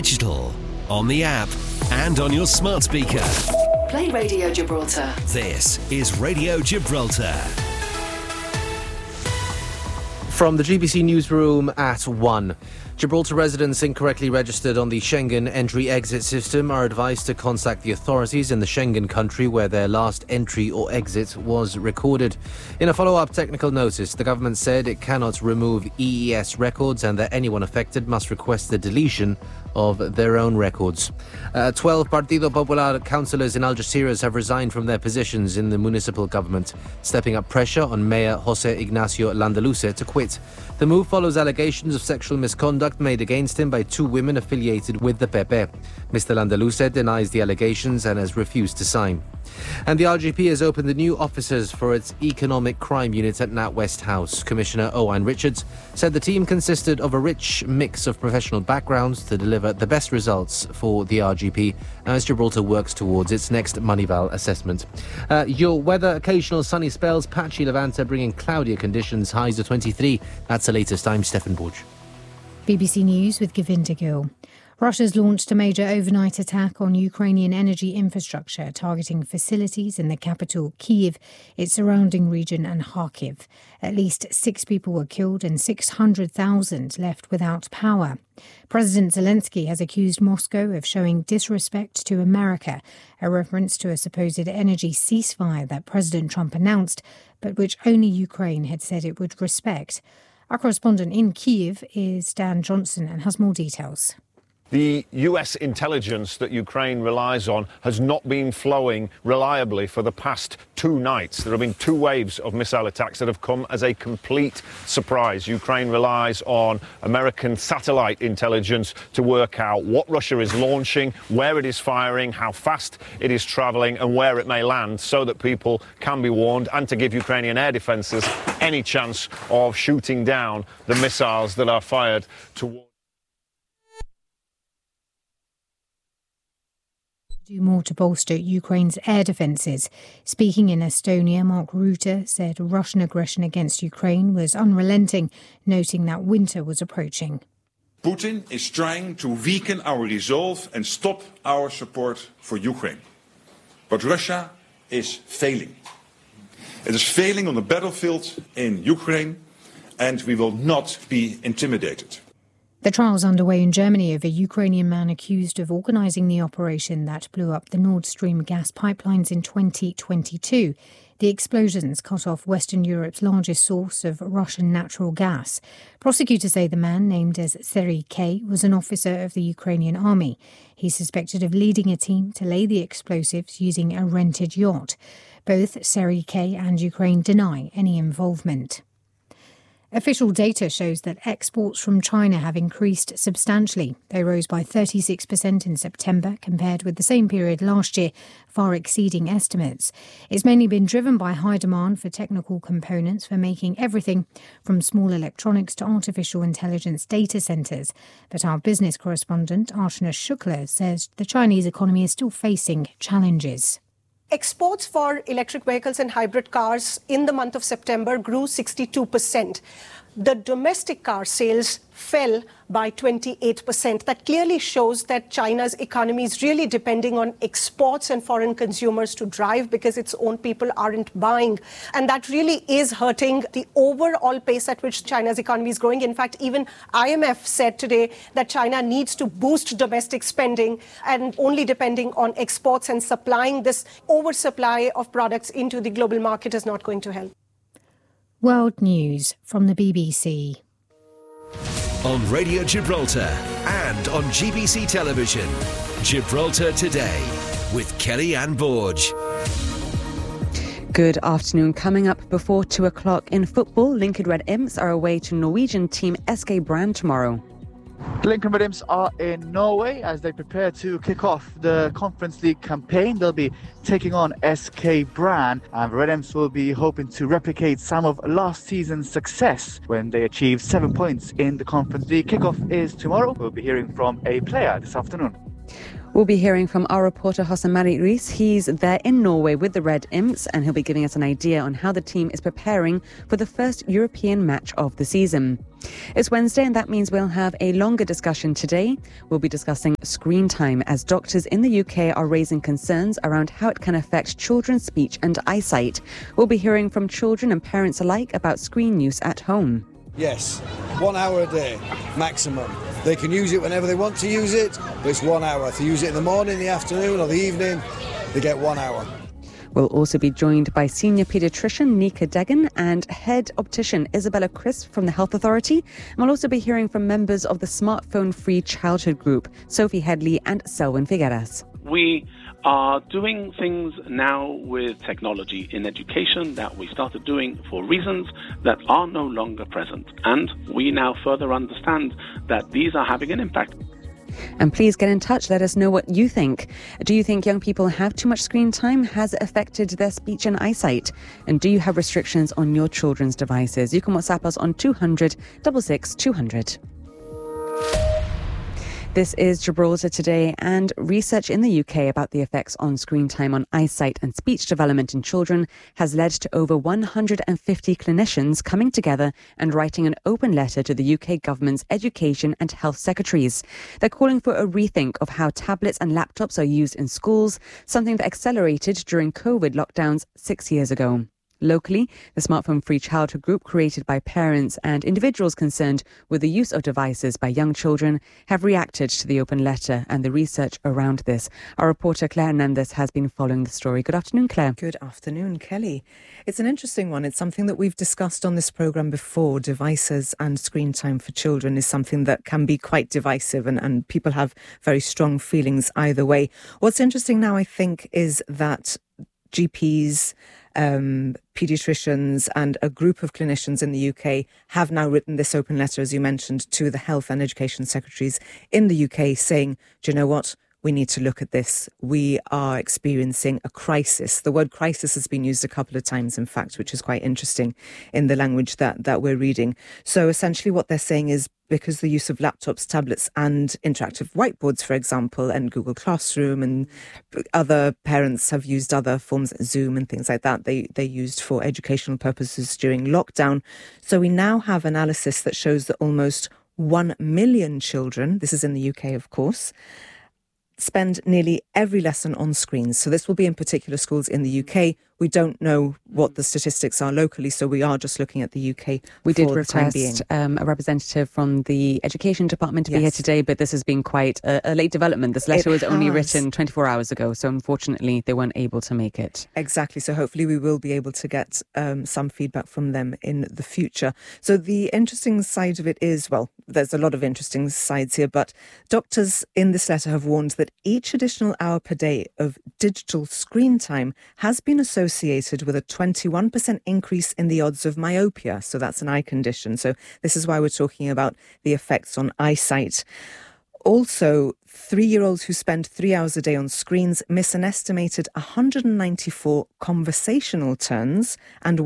digital, on the app, and on your smart speaker. Play Radio Gibraltar. This is Radio Gibraltar. From the GBC newsroom at 1. Gibraltar residents incorrectly registered on the Schengen entry-exit system are advised to contact the authorities in the Schengen country where their last entry or exit was recorded. In a follow-up technical notice, the government said it cannot remove EES records and that anyone affected must request the deletion of their own records. 12 Partido Popular councillors in Algeciras have resigned from their positions in the municipal government, stepping up pressure on Mayor José Ignacio Landaluce to quit. The move follows allegations of sexual misconduct made against him by 2 women affiliated with the PP. Mr. Landaluce denies the allegations and has refused to sign. And the RGP has opened the new offices for its economic crime unit at NatWest House. Commissioner Owen Richards said the team consisted of a rich mix of professional backgrounds to deliver the best results for the RGP as Gibraltar works towards its next Moneyval assessment. Your weather, occasional sunny spells, patchy Levante bringing cloudier conditions, highs of 23. That's the latest. I'm Stefan Borge. BBC News with Govinda Gill. Russia's launched a major overnight attack on Ukrainian energy infrastructure, targeting facilities in the capital, Kyiv, its surrounding region and Kharkiv. At least 6 people were killed and 600,000 left without power. President Zelensky has accused Moscow of showing disrespect to America, a reference to a supposed energy ceasefire that President Trump announced, but which only Ukraine had said it would respect. Our correspondent in Kyiv is Dan Johnson and has more details. The US intelligence that Ukraine relies on has not been flowing reliably for the past 2 nights. There have been 2 waves of missile attacks that have come as a complete surprise. Ukraine relies on American satellite intelligence to work out what Russia is launching, where it is firing, how fast it is travelling and where it may land so that people can be warned and to give Ukrainian air defences any chance of shooting down the missiles that are fired towards. Do more to bolster Ukraine's air defences. Speaking in Estonia, Mark Rutte said Russian aggression against Ukraine was unrelenting, noting that winter was approaching. Putin is trying to weaken our resolve and stop our support for Ukraine. But Russia is failing. It is failing on the battlefield in Ukraine, and we will not be intimidated. The trial's underway in Germany over a Ukrainian man accused of organising the operation that blew up the Nord Stream gas pipelines in 2022. The explosions cut off Western Europe's largest source of Russian natural gas. Prosecutors say the man, named as Serhiy K., was an officer of the Ukrainian army. He's suspected of leading a team to lay the explosives using a rented yacht. Both Serhiy K. and Ukraine deny any involvement. Official data shows that exports from China have increased substantially. They rose by 36% in September compared with the same period last year, far exceeding estimates. It's mainly been driven by high demand for technical components for making everything from small electronics to artificial intelligence data centres. But our business correspondent, Archana Shukla, says the Chinese economy is still facing challenges. Exports for electric vehicles and hybrid cars in the month of September grew 62%. The domestic car sales fell by 28%. That clearly shows that China's economy is really depending on exports and foreign consumers to drive because its own people aren't buying. And that really is hurting the overall pace at which China's economy is growing. In fact, even IMF said today that China needs to boost domestic spending and only depending on exports and supplying this oversupply of products into the global market is not going to help. World News from the BBC. On Radio Gibraltar and on GBC Television, Gibraltar Today with Kellyanne Borge. Good afternoon. Coming up before 2 o'clock in football, Lincoln Red Imps are away to Norwegian team SK Brann tomorrow. Lincoln Red Imps are in Norway as they prepare to kick off the Conference League campaign. They'll be taking on SK Brann, and Red Imps will be hoping to replicate some of last season's success when they achieved 7 points in the Conference League. Kickoff is tomorrow. We'll be hearing from a player this afternoon. We'll be hearing from our reporter Hassan Mari Rees. He's there in Norway with the Red Imps, and he'll be giving us an idea on how the team is preparing for the first European match of the season. It's Wednesday, and that means we'll have a longer discussion today. We'll be discussing screen time, as doctors in the UK are raising concerns around how it can affect children's speech and eyesight. We'll be hearing from children and parents alike about screen use at home. Yes, 1 hour a day, maximum. They can use it whenever they want to use it, but it's 1 hour. If they use it in the morning, the afternoon or the evening, they get 1 hour. We'll also be joined by senior paediatrician Nika Deggan and head optician Isabella Crisp from the Health Authority. And we'll also be hearing from members of the Smartphone Free Childhood Group, Sophie Headley and Selwyn Figueras. We are doing things now with technology in education that we started doing for reasons that are no longer present. And we now further understand that these are having an impact. And please get in touch. Let us know what you think. Do you think young people have too much screen time? Has it affected their speech and eyesight? And do you have restrictions on your children's devices? You can WhatsApp us on 200 66 200. This is Gibraltar Today, and research in the UK about the effects on screen time on eyesight and speech development in children has led to over 150 clinicians coming together and writing an open letter to the UK government's education and health secretaries. They're calling for a rethink of how tablets and laptops are used in schools, something that accelerated during COVID lockdowns 6 years ago. Locally, the Smartphone Free Childhood Group, created by parents and individuals concerned with the use of devices by young children, have reacted to the open letter and the research around this. Our reporter Claire Hernandez has been following the story. Good afternoon, Claire. Good afternoon, Kelly. It's an interesting one. It's something that we've discussed on this programme before. Devices and screen time for children is something that can be quite divisive, and people have very strong feelings either way. What's interesting now, I think, is that GPs, paediatricians and a group of clinicians in the UK have now written this open letter, as you mentioned, to the health and education secretaries in the UK saying, do you know what? We need to look at this. We are experiencing a crisis. The word crisis has been used a couple of times, in fact, which is quite interesting in the language that we're reading. So essentially what they're saying is, because the use of laptops, tablets and interactive whiteboards, for example, and Google Classroom, and other parents have used other forms, Zoom and things like that, they used for educational purposes during lockdown. So we now have analysis that shows that almost 1 million children, this is in the UK of course, spend nearly every lesson on screens. So this will be in particular schools in the UK. We don't know what the statistics are locally, so we are just looking at the UK. We did request a representative from the Education Department to be here today, but this has been quite a late development. This letter was only written 24 hours ago, so unfortunately they weren't able to make it. Exactly, so hopefully we will be able to get some feedback from them in the future. So the interesting side of it is, well, there's a lot of interesting sides here, but doctors in this letter have warned that each additional hour per day of digital screen time has been associated with a 21% increase in the odds of myopia. So that's an eye condition. So this is why we're talking about the effects on eyesight. Also, 3-year-olds who spend 3 hours a day on screens miss an estimated 194 conversational turns and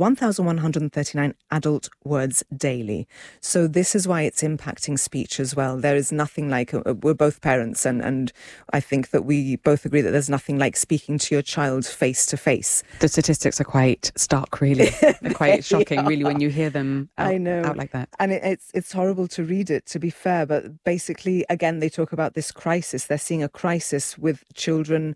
1,139 adult words daily. So this is why it's impacting speech as well. There is nothing like, we're both parents, and I think that we both agree that there's nothing like speaking to your child face to face. The statistics are quite stark, really. They're quite shocking, really, when you hear them out like that. And it's horrible to read it, to be fair, but basically, again, they talk about this crisis. They're seeing a crisis with children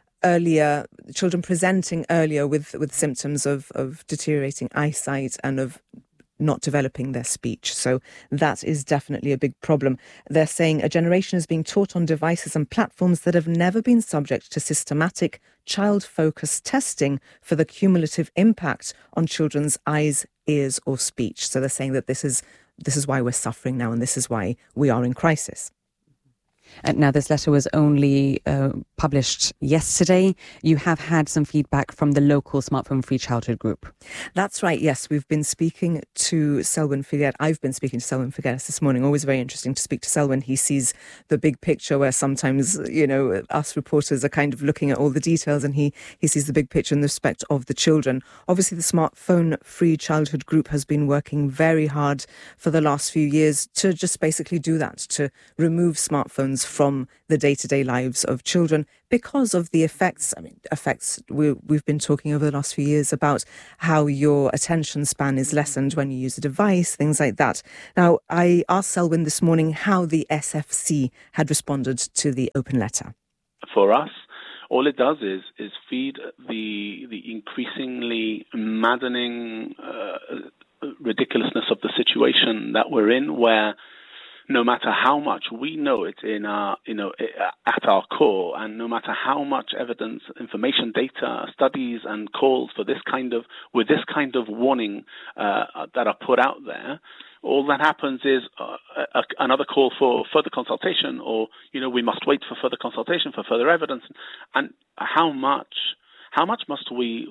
presenting earlier with symptoms of deteriorating eyesight and of not developing their speech. So that is definitely a big problem. They're saying a generation is being taught on devices and platforms that have never been subject to systematic child-focused testing for the cumulative impact on children's eyes, ears or speech. So they're saying that this is why we're suffering now, and this is why we are in crisis. Now, this letter was only published yesterday. You have had some feedback from the local Smartphone Free Childhood Group. That's right, yes. We've been speaking to Selwyn Figueras. I've been speaking to Selwyn Figueras this morning. Always very interesting to speak to Selwyn. He sees the big picture, where sometimes, us reporters are kind of looking at all the details, and he sees the big picture in respect of the children. Obviously, the Smartphone Free Childhood Group has been working very hard for the last few years to just basically do that, to remove smartphones screens from the day-to-day lives of children because of the effects. We've been talking over the last few years about how your attention span is lessened when you use a device, things like that. Now, I asked Selwyn this morning how the SFC had responded to the open letter. For us, all it does is feed the increasingly maddening ridiculousness of the situation that we're in, where no matter how much we know it at our core, and no matter how much evidence, information, data, studies, and calls for this kind of warning that are put out there, all that happens is another call for further consultation, or we must wait for further consultation, for further evidence. And how much must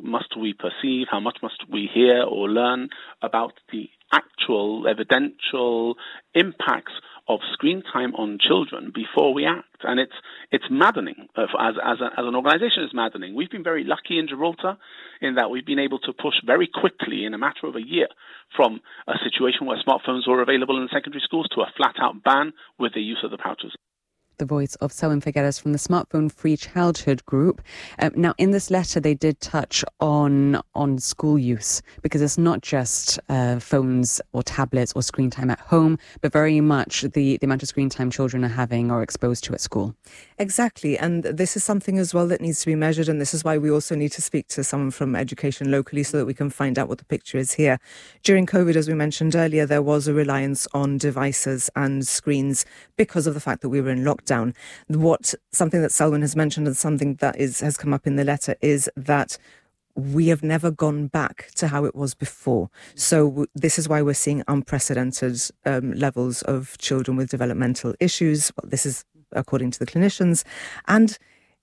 we perceive? How much must we hear or learn about the actual evidential impacts of screen time on children before we act? And it's maddening. As an organisation, it's maddening. We've been very lucky in Gibraltar in that we've been able to push very quickly, in a matter of a year, from a situation where smartphones were available in secondary schools to a flat-out ban with the use of the pouches. The voice of Selwyn Figueres from the Smartphone Free Childhood Group. Now, in this letter, they did touch on school use, because it's not just phones or tablets or screen time at home, but very much the amount of screen time children are having or exposed to at school. Exactly. And this is something as well that needs to be measured. And this is why we also need to speak to someone from education locally so that we can find out what the picture is here. During COVID, as we mentioned earlier, there was a reliance on devices and screens because of the fact that we were in lockdown. Something that Selwyn has mentioned, and something that has come up in the letter, is that we have never gone back to how it was before. So this is why we're seeing unprecedented levels of children with developmental issues. Well, this is according to the clinicians. And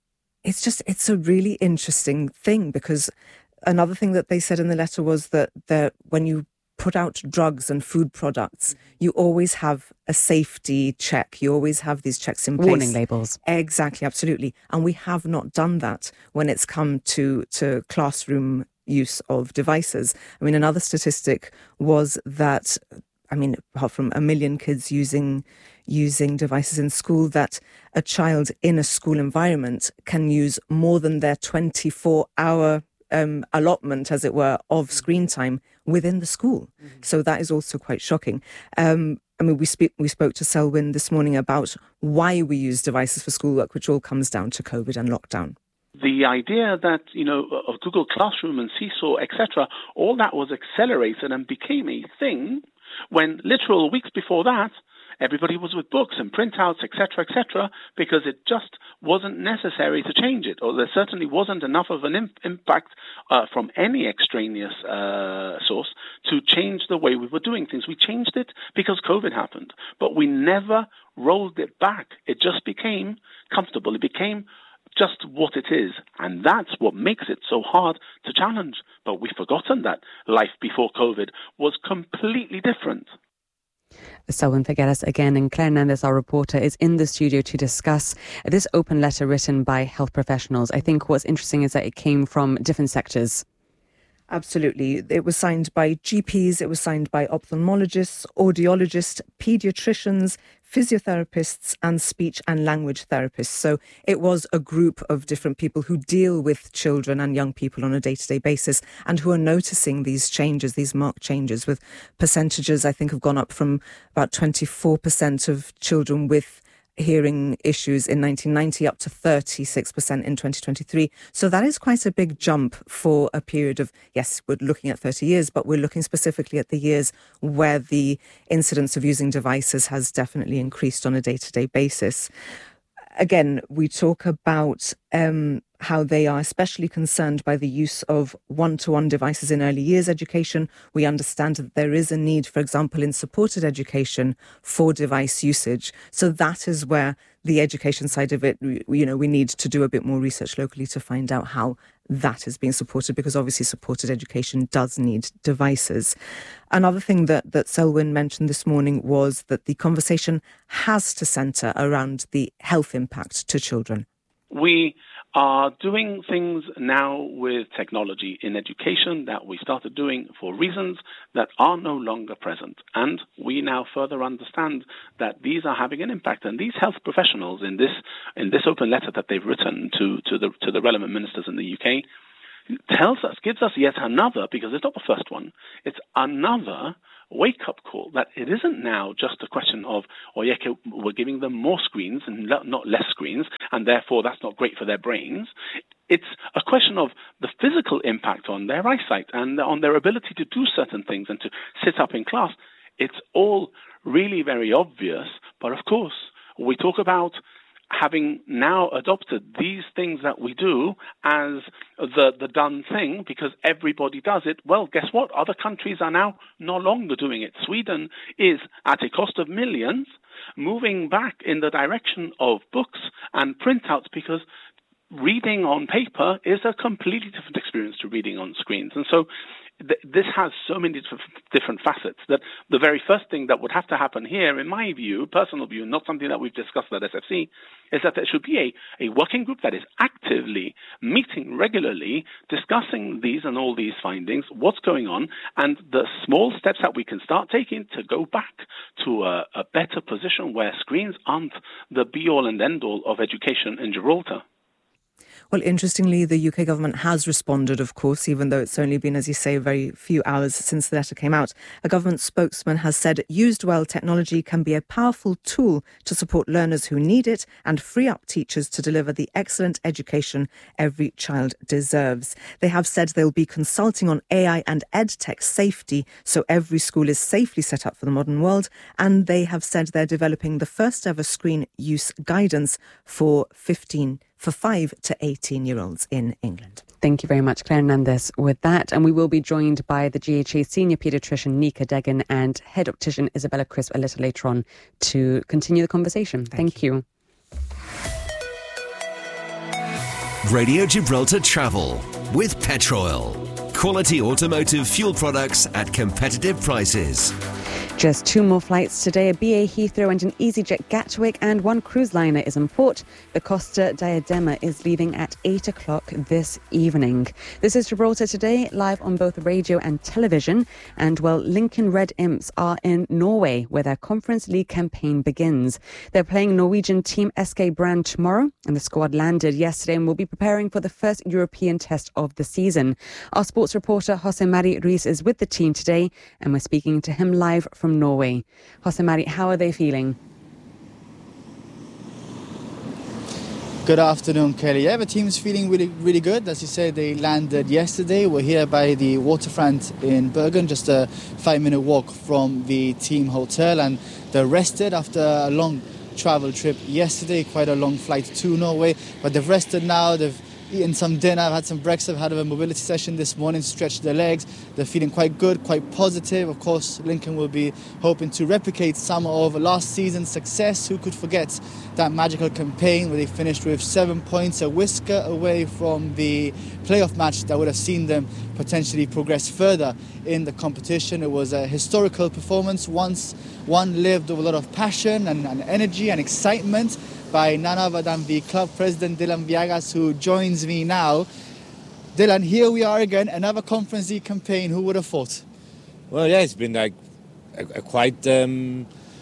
it's a really interesting thing, because another thing that they said in the letter was that when you put out drugs and food products, you always have a safety check. You always have these checks in place. Warning labels. Exactly, absolutely. And we have not done that when it's come to classroom use of devices. I mean, another statistic was that, apart from 1 million kids using devices in school, that a child in a school environment can use more than their 24-hour allotment, as it were, of screen time within the school. So that is also quite shocking. We spoke to Selwyn this morning about why we use devices for schoolwork, which all comes down to COVID and lockdown. The idea that, of Google Classroom and Seesaw, etc., all that was accelerated and became a thing when literal weeks before that, everybody was with books and printouts, etc., because it just wasn't necessary to change it, or there certainly wasn't enough of an impact from any extraneous source to change the way we were doing things. We changed it because COVID happened, but we never rolled it back. It just became comfortable. It became just what it is, and that's what makes it so hard to challenge. But we've forgotten that life before COVID was completely different. Selwyn Figueres again, and Claire Nandes, our reporter, is in the studio to discuss this open letter written by health professionals. I think what's interesting is that it came from different sectors. Absolutely. It was signed by GPs, it was signed by ophthalmologists, audiologists, paediatricians, physiotherapists and speech and language therapists. So it was a group of different people who deal with children and young people on a day-to-day basis and who are noticing these changes, these marked changes, with percentages I think have gone up from about 24% of children with hearing issues in 1990 up to 36% in 2023. So that is quite a big jump for a period of, yes, we're looking at 30 years, but we're looking specifically at the years where the incidence of using devices has definitely increased on a day-to-day basis. Again, we talk about how they are especially concerned by the use of one-to-one devices in early years education. We understand that there is a need, for example, in supported education for device usage. So that is where the education side of it, we need to do a bit more research locally to find out how that is being supported, because obviously supported education does need devices. Another thing that Selwyn mentioned this morning was that the conversation has to centre around the health impact to children. We are doing things now with technology in education that we started doing for reasons that are no longer present. And we now further understand that these are having an impact. And these health professionals in this open letter that they've written to the relevant ministers in the UK gives us yet another, because it's not the first one, it's another wake-up call that it isn't now just a question of, we're giving them more screens and not less screens, and therefore that's not great for their brains. It's a question of the physical impact on their eyesight and on their ability to do certain things and to sit up in class. It's all really very obvious, but of course, we talk about having now adopted these things that we do as the done thing because everybody does it. Well, guess what? Other countries are now no longer doing it. Sweden is, at a cost of millions, moving back in the direction of books and printouts because reading on paper is a completely different experience to reading on screens. And so this has so many different facets that the very first thing that would have to happen here, in my view, personal view, not something that we've discussed at SFC, is that there should be a working group that is actively meeting regularly, discussing these and all these findings, what's going on, and the small steps that we can start taking to go back to a better position where screens aren't the be-all and end-all of education in Gibraltar. Well, interestingly, the UK government has responded, of course, even though it's only been, as you say, a very few hours since the letter came out. A government spokesman has said, used well, technology can be a powerful tool to support learners who need it and free up teachers to deliver the excellent education every child deserves. They have said they'll be consulting on AI and edtech safety so every school is safely set up for the modern world. And they have said they're developing the first ever screen use guidance for 5 to 18-year-olds in England. Thank you very much, Claire Hernandez, with that. And we will be joined by the GHA senior paediatrician Nika Deggan and head optician Isabella Crisp a little later on to continue the conversation. Thank you. Radio Gibraltar Travel with Petroil. Quality automotive fuel products at competitive prices. Just 2 more flights today, a BA Heathrow and an EasyJet Gatwick, and 1 cruise liner is in port. The Costa Diadema is leaving at 8 o'clock this evening. This is Gibraltar Today, live on both radio and television. And, well, Lincoln Red Imps are in Norway, where their Conference League campaign begins. They're playing Norwegian team SK Brann tomorrow, and the squad landed yesterday and will be preparing for the first European test of the season. Our sports reporter, Jose Mari Ruiz, is with the team today, and we're speaking to him live from Norway. Jose Mari, how are they feeling? Good afternoon, Kelly. Yeah, the team's feeling really good. As you said, they landed yesterday. We're here by the waterfront in Bergen, just a 5-minute walk from the team hotel, and they're rested after a long travel trip yesterday, quite a long flight to Norway, but they've rested now. They've eaten some dinner, I've had some breakfast, I've had a mobility session this morning, stretched their legs. They're feeling quite good, quite positive. Of course, Lincoln will be hoping to replicate some of last season's success. Who could forget that magical campaign where they finished with 7 points, a whisker away from the playoff match that would have seen them potentially progress further in the competition. It was a historical performance, one lived with a lot of passion and energy and excitement by none other than the club president, Dylan Viegas, who joins me now. Dylan, here we are again, another Conference League campaign. Who would have thought? Well, yeah, it's been like a quite... Sorry.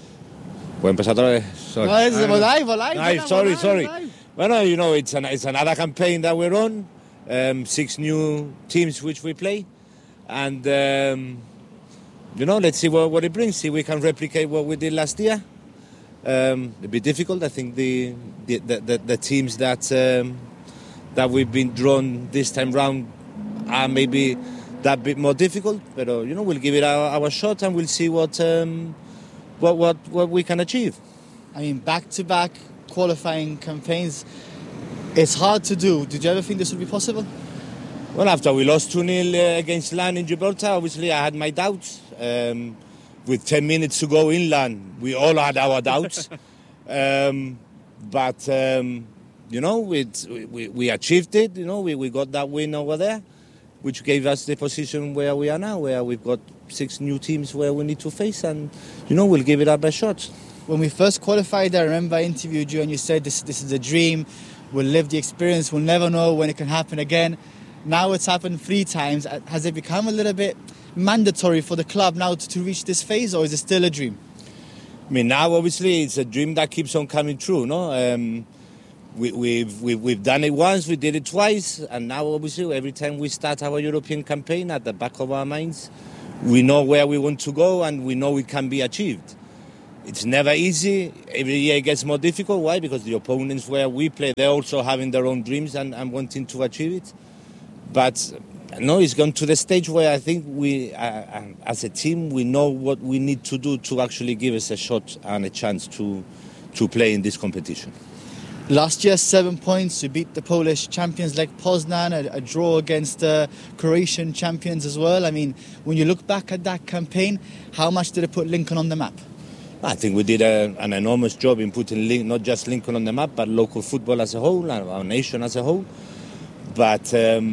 Sorry. Well, you know, it's another campaign that we're on. 6 new teams which we play. And, you know, let's see what it brings. See if we can replicate what we did last year. It'll be difficult. I think the teams that we've been drawn this time round are maybe that bit more difficult. But you know, we'll give it our shot and we'll see what we can achieve. I mean, back-to-back qualifying campaigns. It's hard to do. Did you ever think this would be possible? Well, after we lost 2-0 against Lan in Gibraltar, obviously I had my doubts. With 10 minutes to go inland, we all had our doubts. But, you know, we achieved it. You know, we got that win over there, which gave us the position where we are now, where we've got 6 new teams where we need to face. And, you know, we'll give it our best shot. When we first qualified, I remember I interviewed you and you said this is a dream. We'll live the experience. We'll never know when it can happen again. Now it's happened 3 times. Has it become a little bit mandatory for the club now to reach this phase, or is it still a dream? I mean, now obviously it's a dream that keeps on coming true, no? We've done it once, we did it twice, and now obviously every time we start our European campaign, at the back of our minds, we know where we want to go and we know it can be achieved. It's never easy. Every year it gets more difficult. Why? Because the opponents where we play, they're also having their own dreams and wanting to achieve it. But no, it's gone to the stage where I think we, as a team, we know what we need to do to actually give us a shot and a chance to play in this competition. Last year, 7 points. We beat the Polish champions like Poznan, a draw against the Croatian champions as well. I mean, when you look back at that campaign, how much did it put Lincoln on the map? I think we did an enormous job in putting not just Lincoln on the map, but local football as a whole, and our nation as a whole. But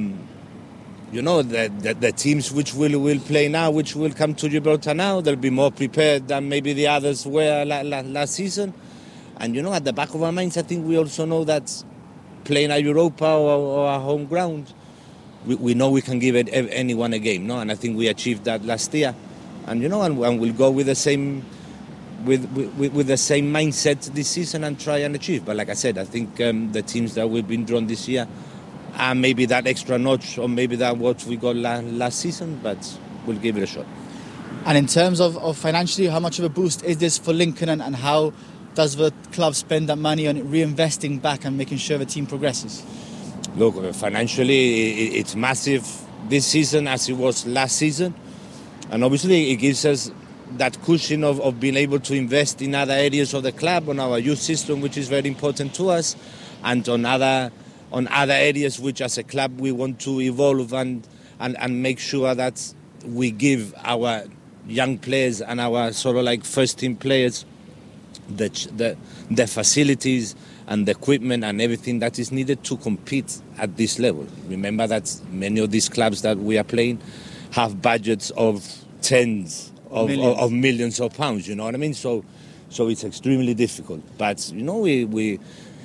you know, the teams which will play now, which will come to Gibraltar now, they'll be more prepared than maybe the others were last season. And, you know, at the back of our minds, I think we also know that playing at Europa or our home ground, we know we can give anyone a game, no? And I think we achieved that last year. And, you know, and we'll go with the same with the same mindset this season and try and achieve. But like I said, I think the teams that we've been drawn this year, and maybe that extra notch, or maybe that what we got last season, but we'll give it a shot. And in terms of financially, how much of a boost is this for Lincoln, and how does the club spend that money on reinvesting back and making sure the team progresses? Look, financially, it's massive this season as it was last season. And obviously, it gives us that cushion of being able to invest in other areas of the club, on our youth system, which is very important to us, and on other areas which as a club we want to evolve and make sure that we give our young players and our sort of like first team players the facilities and the equipment and everything that is needed to compete at this level. Remember that many of these clubs that we are playing have budgets of tens of millions of pounds, you know what I mean? So it's extremely difficult. But you know, we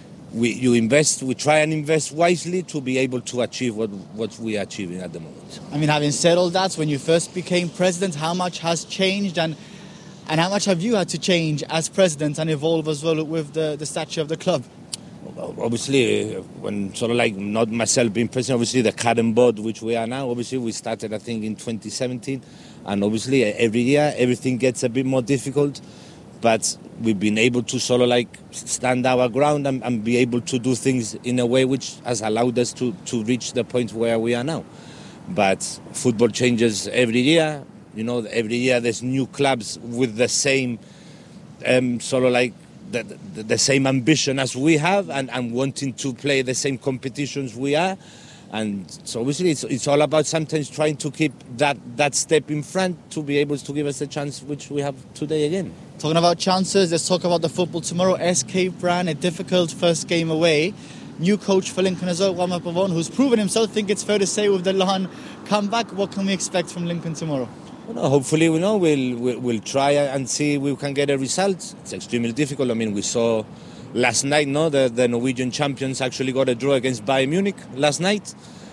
try and invest wisely to be able to achieve what we are achieving at the moment. I mean, having said all that, when you first became president, how much has changed, and how much have you had to change as president and evolve as well with the stature of the club? Obviously, when sort of like not myself being president, obviously the current board, which we are now, obviously we started I think in 2017, and obviously every year everything gets a bit more difficult, but we've been able to sort of like stand our ground and be able to do things in a way which has allowed us to reach the point where we are now. But football changes every year. You know, every year there's new clubs with the same sort of like the same ambition as we have and wanting to play the same competitions we are. And so obviously it's all about sometimes trying to keep that step in front to be able to give us a chance which we have today again. Talking about chances, let's talk about the football tomorrow. SK Brann, a difficult first game away. New coach for Lincoln as well, Juanma Pavón, who's proven himself, I think it's fair to say, with the Lahan comeback. What can we expect from Lincoln tomorrow? Well, hopefully, we'll try and see if we can get a result. It's extremely difficult. I mean, we saw last night, the Norwegian champions actually got a draw against Bayern Munich last night.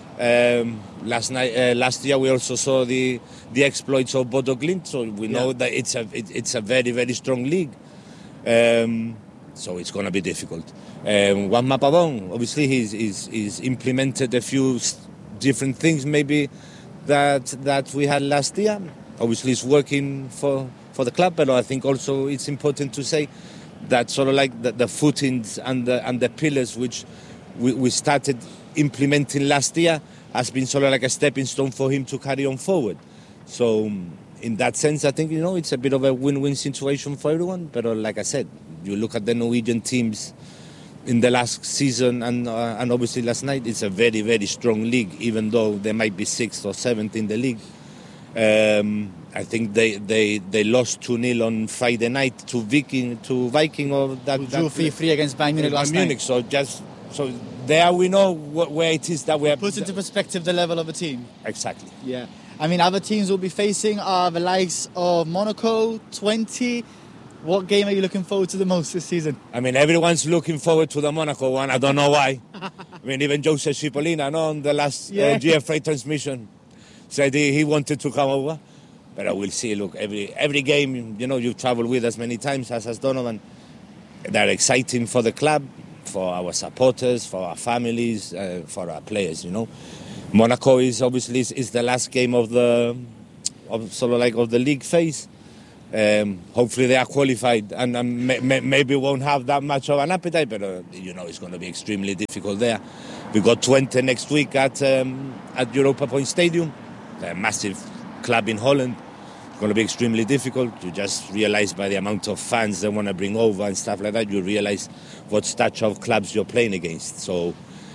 Last year we also saw the exploits of Bodo Glimt, so we know that it's a very, very strong league. So it's going to be difficult. Juanma Pavón, obviously he's implemented a few different things maybe that we had last year. Obviously it's working for the club, but I think also it's important to say that sort of like the footings and the pillars which we started implementing last year has been sort of like a stepping stone for him to carry on forward. So in that sense, I think, you know, it's a bit of a win-win situation for everyone. But like I said, you look at the Norwegian teams in the last season and obviously last night, it's a very, very strong league, even though they might be 6th or 7th in the league. I think they lost 2-0 on Friday night to Viking or that. Who drew 3-3 against Bayern Munich last night. So there we know where it is that we are. Puts into perspective the level of a team. Exactly. Yeah. I mean, other teams we'll be facing are the likes of Monaco, 20. What game are you looking forward to the most this season? I mean, everyone's looking forward to the Monaco one. I don't know why. I mean, even Joseph Cipollina, on the last GFA transmission, said he wanted to come over. But I will see. Look, every game, you've traveled with us many times, as has Donovan. They're exciting for the club, for our supporters, for our families, for our players. Monaco is obviously is the last game of the league phase. Hopefully they are qualified and maybe won't have that much of an appetite, but it's going to be extremely difficult there. We got Twente next week at Europa Point Stadium, a massive club in Holland. It's going to be extremely difficult. You just realise by the amount of fans they want to bring over and stuff like that, you realise what stature of clubs you're playing against. So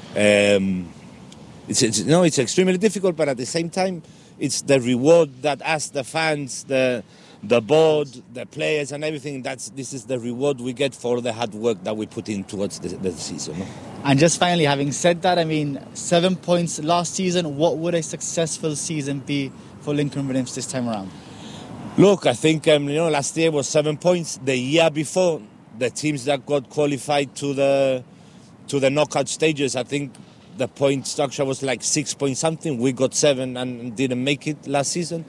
it's extremely difficult, but at the same time, it's the reward that us, the fans, the board, the players and everything, this is the reward we get for the hard work that we put in towards the season. No? And just finally, having said that, 7 points last season, what would a successful season be for Lincoln Red Imps this time around? Look, I think last year was 7 points. The year before, the teams that got qualified to the knockout stages, I think the point structure was like 6 point something. We got 7 and didn't make it last season.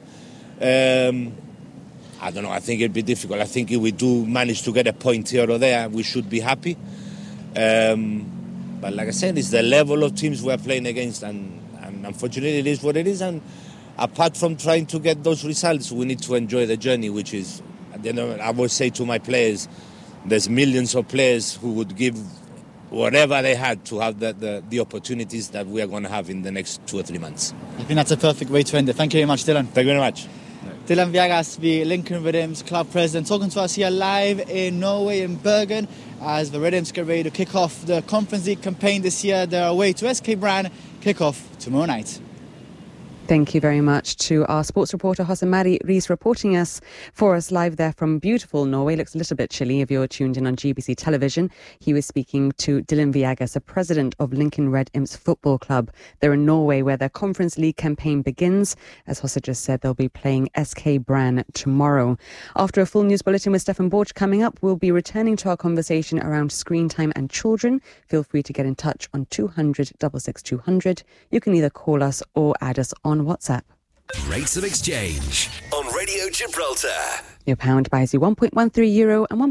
I don't know, I think it'd be difficult. I think if we do manage to get a point here or there, we should be happy. But like I said, it's the level of teams we're playing against, and unfortunately it is what it is. And apart from trying to get those results, we need to enjoy the journey, which is, I would say to my players, there's millions of players who would give whatever they had to have the opportunities that we are going to have in the next 2 or 3 months. I think that's a perfect way to end it. Thank you very much, Dylan. Thank you very much. Dylan Viegas, the Lincoln Red Imps club president, talking to us here live in Norway, in Bergen, as the Red Imps get ready to kick off the Conference League campaign this year. They're away to SK Brann, kick off tomorrow night. Thank you very much to our sports reporter, Jose Mari Rees, reporting for us live there from beautiful Norway. Looks a little bit chilly if you're tuned in on GBC television. He was speaking to Dylan Viegas, the president of Lincoln Red Imps Football Club. They're in Norway, where their Conference League campaign begins. As Jose just said, they'll be playing SK Brann tomorrow. After a full news bulletin with Stefan Borch coming up, we'll be returning to our conversation around screen time and children. Feel free to get in touch on 200 66200. You can either call us or add us on WhatsApp. Rates of exchange on Radio Gibraltar. Your pound buys you €1.13 and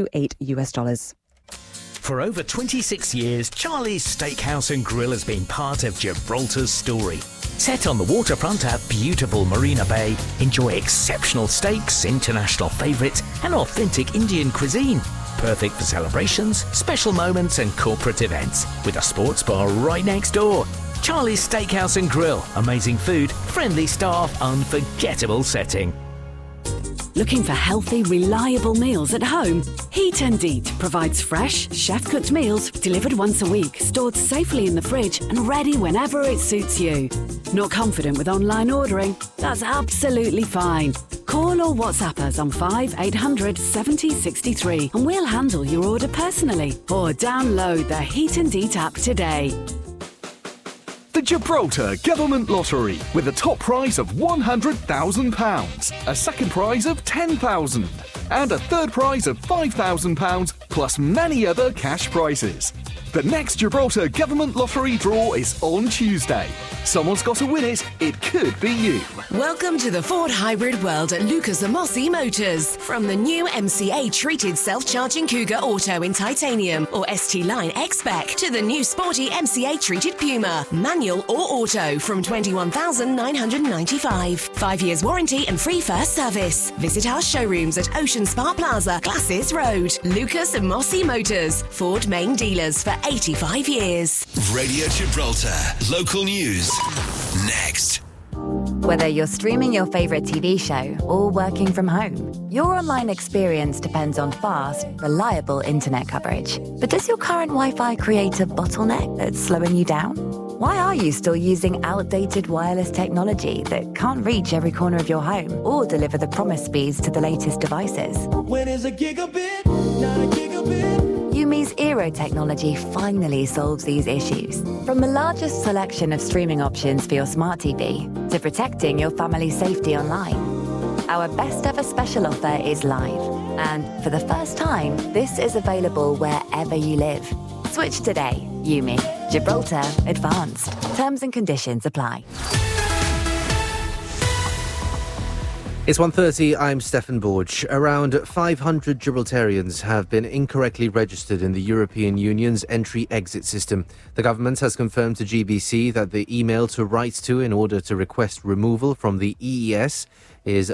$1.28. For over 26 years, Charlie's Steakhouse and Grill has been part of Gibraltar's story. Set on the waterfront at beautiful Marina Bay, enjoy exceptional steaks, international favourites and authentic Indian cuisine. Perfect for celebrations, special moments and corporate events, with a sports bar right next door. Charlie's Steakhouse and Grill. Amazing food, friendly staff, unforgettable setting. Looking for healthy, reliable meals at home? Heat and Eat provides fresh, chef-cooked meals delivered once a week, stored safely in the fridge and ready whenever it suits you. Not confident with online ordering? That's absolutely fine. Call or WhatsApp us on 5800 70 63 and we'll handle your order personally. Or download the Heat and Eat app today. The Gibraltar Government Lottery, with a top prize of £100,000, a second prize of £10,000, and a third prize of £5,000, plus many other cash prizes. The next Gibraltar Government Lottery draw is on Tuesday. Someone's got to win it. It could be you. Welcome to the Ford hybrid world at Lucas Amosi Motors. From the new MCA treated self-charging Cougar Auto in titanium or ST Line X-Spec to the new sporty MCA treated Puma, manual or auto from $21,995. 5 years warranty and free first service. Visit our showrooms at Ocean Spa Plaza, Glasses Road. Lucas Amosi Motors, Ford main dealers for 85 years. Radio Gibraltar. Local news. Next. Whether you're streaming your favourite TV show or working from home, your online experience depends on fast, reliable internet coverage. But does your current Wi-Fi create a bottleneck that's slowing you down? Why are you still using outdated wireless technology that can't reach every corner of your home or deliver the promised speeds to the latest devices? When is a gigabit, not a gigabit? Yumi's Eero technology finally solves these issues. From the largest selection of streaming options for your smart TV to protecting your family's safety online, our best ever special offer is live. And for the first time, this is available wherever you live. Switch today. UMI. Gibraltar Advanced. Terms and conditions apply. It's 1:30, I'm Stefan Borge. Around 500 Gibraltarians have been incorrectly registered in the European Union's entry-exit system. The government has confirmed to GBC that the email to write to in order to request removal from the EES is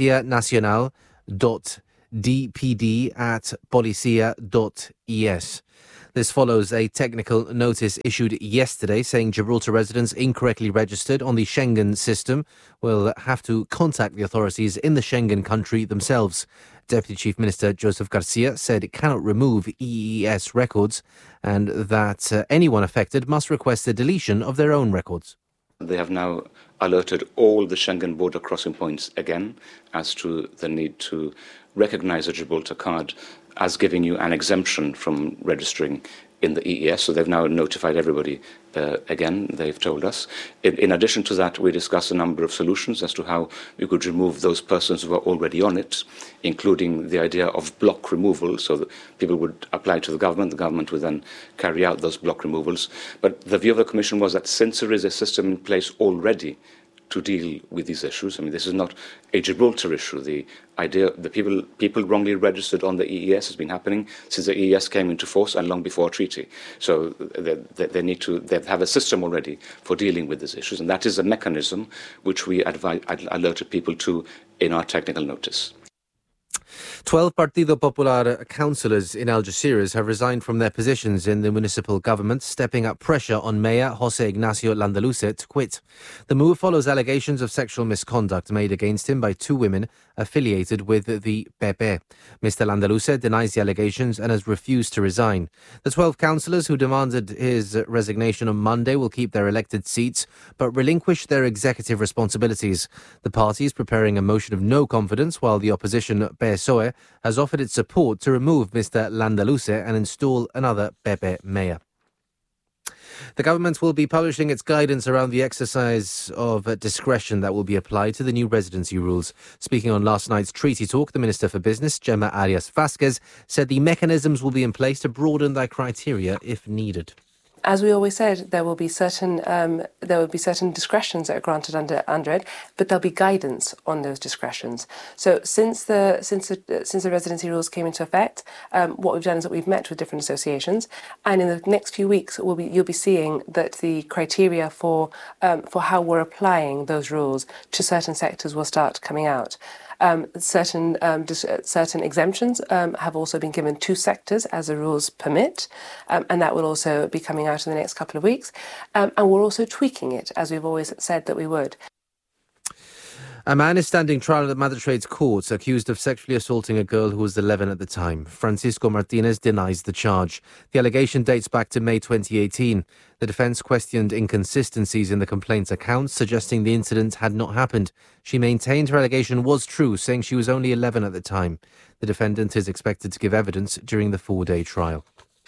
policianacional.dpd@policia.es. This follows a technical notice issued yesterday saying Gibraltar residents incorrectly registered on the Schengen system will have to contact the authorities in the Schengen country themselves. Deputy Chief Minister Joseph Garcia said it cannot remove EES records and that anyone affected must request a deletion of their own records. They have now alerted all the Schengen border crossing points again as to the need to recognise a Gibraltar card as giving you an exemption from registering in the EES. So they've now notified everybody again, they've told us. In addition to that, we discussed a number of solutions as to how we could remove those persons who are already on it, including the idea of block removal, so that people would apply to the government would then carry out those block removals. But the view of the Commission was that since there is a system in place already to deal with these issues. I mean, this is not a Gibraltar issue. The idea the people wrongly registered on the EES has been happening since the EES came into force and long before a treaty. So they have a system already for dealing with these issues, and that is a mechanism which we alerted people to in our technical notice. 12 Partido Popular councillors in Algeciras have resigned from their positions in the municipal government, stepping up pressure on Mayor José Ignacio Landaluce to quit. The move follows allegations of sexual misconduct made against him by two women affiliated with the PP. Mr. Landaluce denies the allegations and has refused to resign. The 12 councillors who demanded his resignation on Monday will keep their elected seats but relinquish their executive responsibilities. The party is preparing a motion of no confidence while the opposition PSOE has offered its support to remove Mr. Landaluce and install another PP mayor. The government will be publishing its guidance around the exercise of discretion that will be applied to the new residency rules. Speaking on last night's treaty talk, the Minister for Business, Gemma Arias Vasquez, said the mechanisms will be in place to broaden their criteria if needed. As we always said, there will be certain discretions that are granted under it, but there'll be guidance on those discretions. So since the residency rules came into effect, what we've done is that we've met with different associations, and in the next few weeks you'll be seeing that the criteria for how we're applying those rules to certain sectors will start coming out. Certain exemptions have also been given to sectors as the rules permit, and that will also be coming out in the next couple of weeks. And we're also tweaking it, as we've always said that we would. A man is standing trial at the magistrate's courts accused of sexually assaulting a girl who was 11 at the time. Francisco Martinez denies the charge. The allegation dates back to May 2018. The defence questioned inconsistencies in the complaint's accounts, suggesting the incident had not happened. She maintained her allegation was true, saying she was only 11 at the time. The defendant is expected to give evidence during the 4-day trial.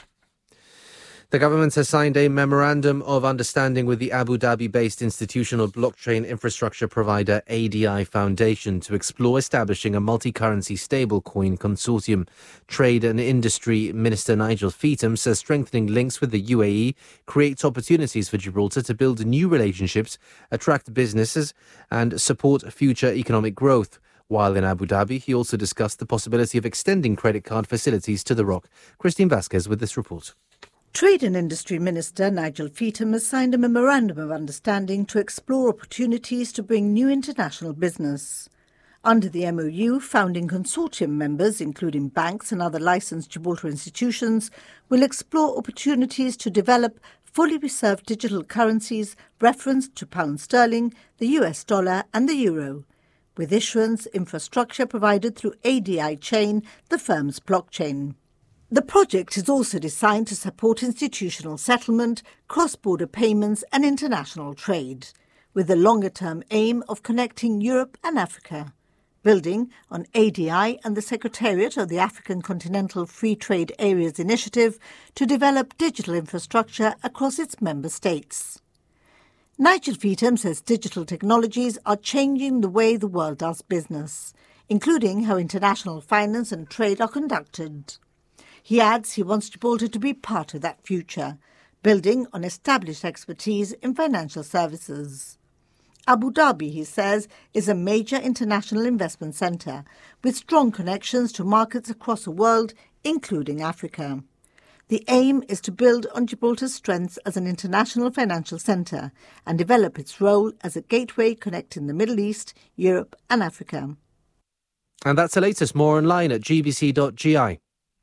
The government has signed a memorandum of understanding with the Abu Dhabi-based institutional blockchain infrastructure provider ADI Foundation to explore establishing a multi-currency stablecoin consortium. Trade and Industry Minister Nigel Feetham says strengthening links with the UAE creates opportunities for Gibraltar to build new relationships, attract businesses and support future economic growth. While in Abu Dhabi, he also discussed the possibility of extending credit card facilities to the ROC. Christine Vasquez with this report. Trade and Industry Minister Nigel Feetham has signed a memorandum of understanding to explore opportunities to bring new international business. Under the MOU, founding consortium members, including banks and other licensed Gibraltar institutions, will explore opportunities to develop fully reserved digital currencies referenced to pound sterling, the US dollar and the euro, with issuance infrastructure provided through ADI Chain, the firm's blockchain. The project is also designed to support institutional settlement, cross-border payments and international trade, with the longer-term aim of connecting Europe and Africa, building on ADI and the Secretariat of the African Continental Free Trade Areas Initiative to develop digital infrastructure across its member states. Nigel Feetham says digital technologies are changing the way the world does business. including how international finance and trade are conducted. He adds he wants Gibraltar to be part of that future, building on established expertise in financial services. Abu Dhabi, he says, is a major international investment centre with strong connections to markets across the world, including Africa. The aim is to build on Gibraltar's strengths as an international financial centre and develop its role as a gateway connecting the Middle East, Europe and Africa. And that's the latest. More online at gbc.gi.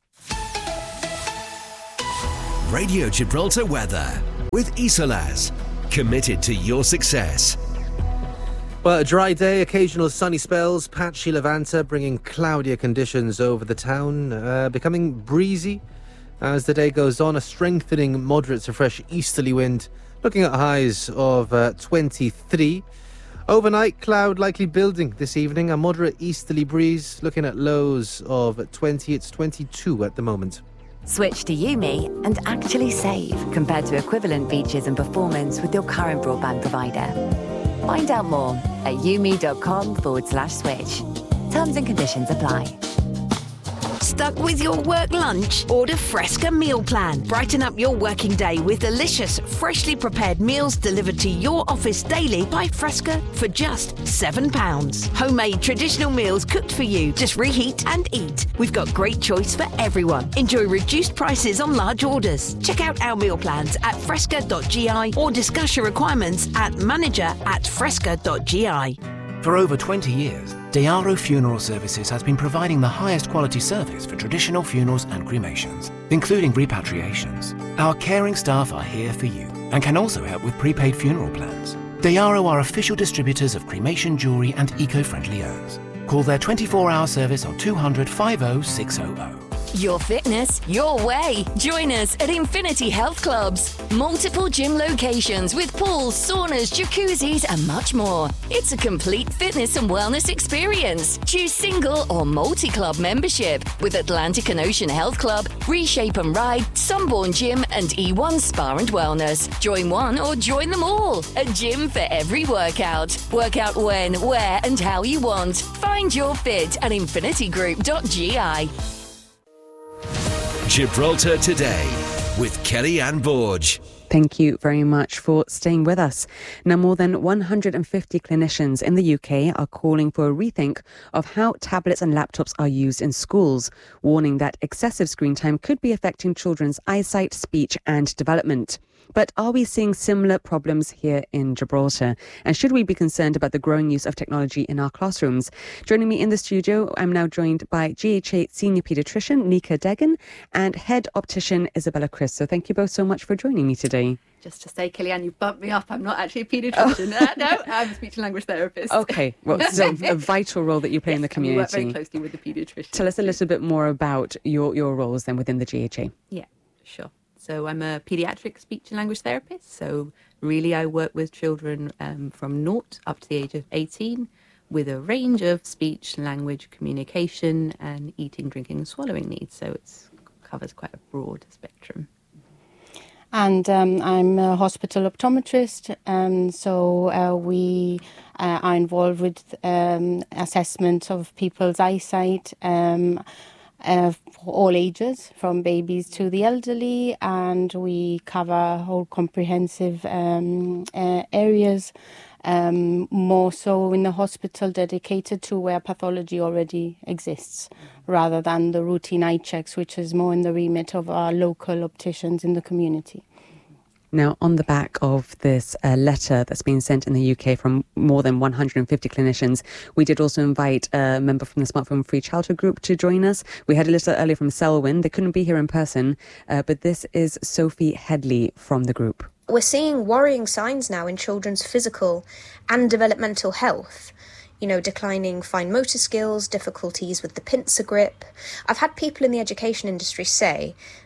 Radio Gibraltar weather with Isolaz. Committed to your success. Well, a dry day, occasional sunny spells, patchy Levanta, bringing cloudier conditions over the town, becoming breezy as the day goes on. A strengthening moderate to fresh easterly wind, looking at highs of 23. Overnight, cloud likely building this evening. A moderate easterly breeze, looking at lows of 20. It's 22 at the moment. Switch to Yumi and actually save compared to equivalent features and performance with your current broadband provider. Find out more at yumi.com/switch. Terms and conditions apply. Stuck with your work lunch? Order Fresca Meal Plan. Brighten up your working day with delicious, freshly prepared meals delivered to your office daily by Fresca for just £7. Homemade traditional meals cooked for you. Just reheat and eat. We've got great choice for everyone. Enjoy reduced prices on large orders. Check out our meal plans at fresca.gi or discuss your requirements at manager@fresca.gi. For over 20 years, Dearo Funeral Services has been providing the highest quality service for traditional funerals and cremations, including repatriations. Our caring staff are here for you and can also help with prepaid funeral plans. Dearo are official distributors of cremation jewellery and eco-friendly urns. Call their 24-hour service on 200 50 600. Your fitness, your way. Join us at Infinity Health Clubs. Multiple gym locations with pools, saunas, jacuzzis and much more. It's a complete fitness and wellness experience. Choose single or multi-club membership with Atlantic and Ocean Health Club, Reshape and Ride, Sunborn Gym and E1 Spa and Wellness. Join one or join them all. A gym for every workout. Work out when, where and how you want. Find your fit at infinitygroup.gi. Gibraltar Today with Kellyanne Borge. Thank you very much for staying with us. Now, more than 150 clinicians in the UK are calling for a rethink of how tablets and laptops are used in schools, warning that excessive screen time could be affecting children's eyesight, speech and development. But are we seeing similar problems here in Gibraltar? And should we be concerned about the growing use of technology in our classrooms? Joining me in the studio, I'm now joined by GHA Senior Paediatrician Nika Degan and Head Optician Isabella Chris. So thank you both so much for joining me today. Just to say, Kellyanne, you bumped me up. I'm not actually a paediatrician. Oh. No, I'm a speech and language therapist. Okay, well, so a vital role that you play in the community. We work very closely with the paediatrician. Tell us a little bit more about your roles then within the GHA. Yeah, sure. So I'm a paediatric speech and language therapist. So really I work with children from 0 up to the age of 18 with a range of speech, language, communication and eating, drinking and swallowing needs. So it covers quite a broad spectrum. And I'm a hospital optometrist, so we are involved with assessment of people's eyesight for all ages, from babies to the elderly, and we cover whole comprehensive areas, more so in the hospital dedicated to where pathology already exists, rather than the routine eye checks, which is more in the remit of our local opticians in the community. Now, on the back of this letter that's been sent in the UK from more than 150 clinicians, we did also invite a member from the Smartphone Free Childhood Group to join us. We had a little earlier from Selwyn. They couldn't be here in person, but this is Sophie Headley from the group. We're seeing worrying signs now in children's physical and developmental health. You know, declining fine motor skills, difficulties with the pincer grip. I've had people in the education industry say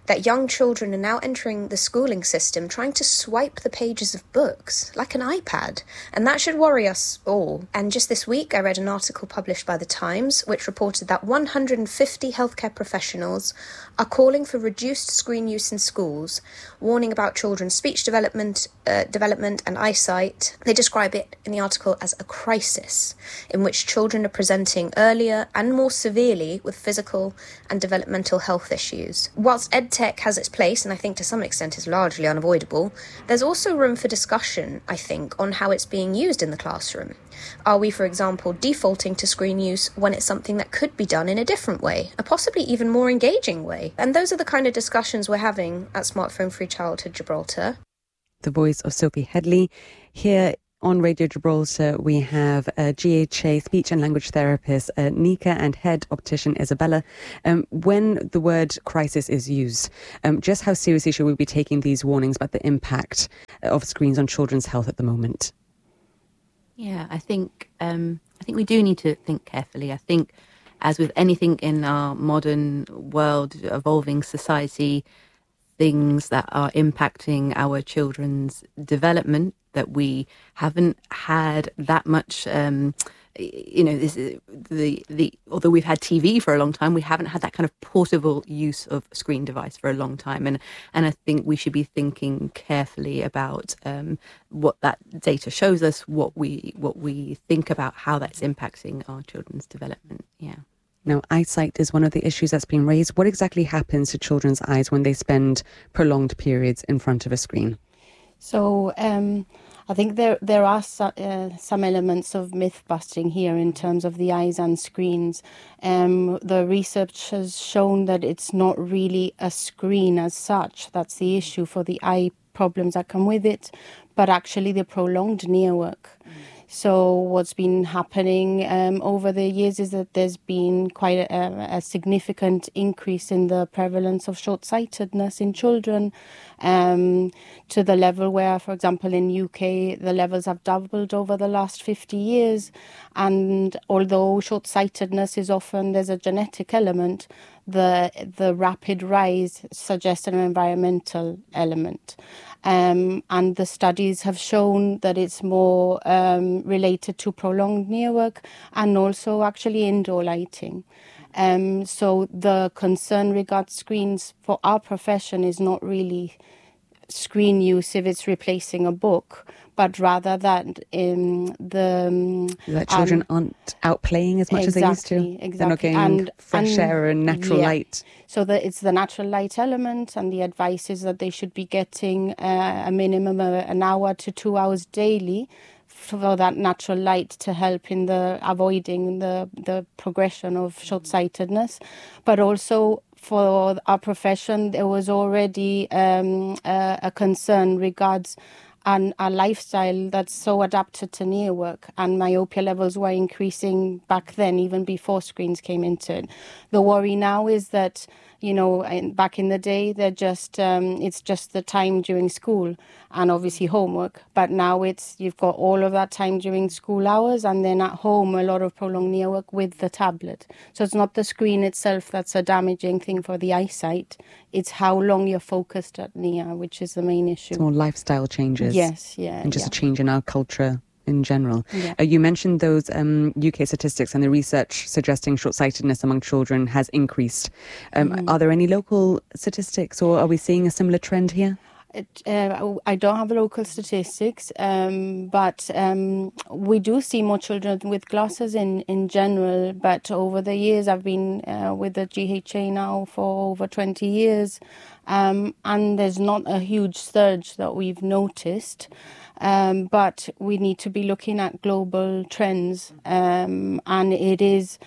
that young children are now entering the schooling system trying to swipe the pages of books like an iPad, and that should worry us all. And just this week I read an article published by The Times which reported that 150 healthcare professionals are calling for reduced screen use in schools, warning about children's speech development and eyesight. They describe it in the article as a crisis in which children are presenting earlier and more severely with physical and developmental health issues. Whilst EdTech has its place, and I think to some extent is largely unavoidable, there's also room for discussion, I think, on how it's being used in the classroom. Are we, for example, defaulting to screen use when it's something that could be done in a different way, a possibly even more engaging way? And those are the kind of discussions we're having at Smartphone Free Childhood Gibraltar. The voice of Sophie Headley. Here on Radio Gibraltar, we have GHA speech and language therapist Nika and head optician Isabella. When the word crisis is used, just how seriously should we be taking these warnings about the impact of screens on children's health at the moment? Yeah, I think we do need to think carefully. I think, as with anything in our modern world, evolving society, things that are impacting our children's development that we haven't had that much, although we've had TV for a long time, we haven't had that kind of portable use of a screen device for a long time. And I think we should be thinking carefully about what that data shows us, what we think about how that's impacting our children's development. Yeah. Now, eyesight is one of the issues that's been raised. What exactly happens to children's eyes when they spend prolonged periods in front of a screen? So I think there are some elements of myth busting here in terms of the eyes and screens. The research has shown that it's not really a screen as such that's the issue for the eye problems that come with it, but actually the prolonged near work. So what's been happening over the years is that there's been quite a significant increase in the prevalence of short-sightedness in children, to the level where, for example, in UK, the levels have doubled over the last 50 years. And although short-sightedness is often, there's a genetic element, the rapid rise suggests an environmental element. And the studies have shown that it's more related to prolonged near work and also actually indoor lighting. So the concern regards screens for our profession is not really screen use if it's replacing a book, but rather that that children aren't out playing as much as they used to. Exactly. They're not getting fresh air and natural light. So it's the natural light element, and the advice is that they should be getting a minimum of an hour to 2 hours daily for that natural light to help in avoiding the progression of short-sightedness. But also for our profession, there was already a concern regards a lifestyle that's so adapted to near work, and myopia levels were increasing back then, even before screens came into it. The worry now is that, back in the day, they're just it's just the time during school and obviously homework. But now you've got all of that time during school hours, and then at home a lot of prolonged near work with the tablet. So it's not the screen itself that's a damaging thing for the eyesight. It's how long you're focused at near, which is the main issue. It's more lifestyle changes. Yes, yeah. And just a change in our culture in general. Yeah. You mentioned those UK statistics and the research suggesting short-sightedness among children has increased. Are there any local statistics, or are we seeing a similar trend here? I don't have local statistics, but we do see more children with glasses in general. But over the years, I've been with the GHA now for over 20 years, and there's not a huge surge that we've noticed. But we need to be looking at global trends, and it is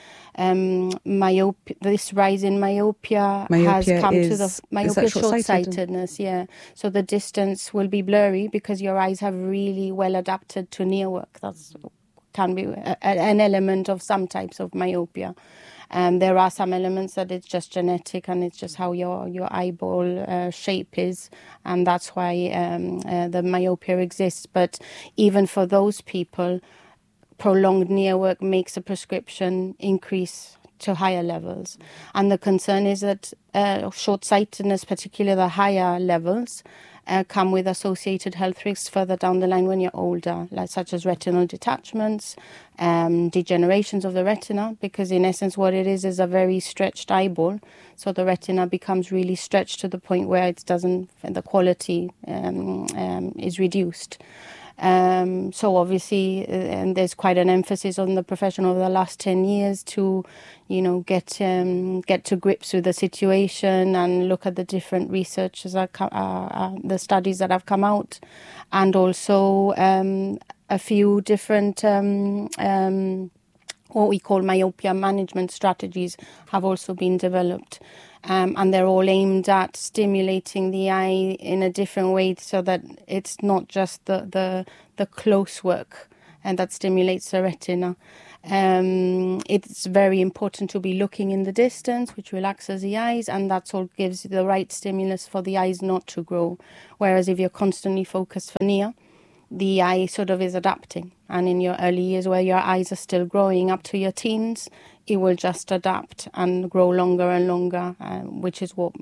myopia. This rise in myopia has come to the myopia short-sightedness. Yeah, so the distance will be blurry because your eyes have really well adapted to near work. That's can be an element of some types of myopia. There are some elements that it's just genetic and it's just how your eyeball shape is, and that's why the myopia exists. But even for those people, prolonged near work makes a prescription increase to higher levels. And the concern is that short-sightedness, particularly the higher levels, come with associated health risks further down the line when you're older, like such as retinal detachments, degenerations of the retina, because in essence what it is a very stretched eyeball. So the retina becomes really stretched to the point where the quality is reduced. So obviously, and there's quite an emphasis on the profession over the last 10 years to, get to grips with the situation and look at the different researches, the studies that have come out, and also a few different what we call myopia management strategies have also been developed. And they're all aimed at stimulating the eye in a different way so that it's not just the close work and that stimulates the retina. It's very important to be looking in the distance, which relaxes the eyes, and that's all gives the right stimulus for the eyes not to grow. Whereas if you're constantly focused for near, the eye sort of is adapting. And in your early years where your eyes are still growing up to your teens, it will just adapt and grow longer and longer, which is what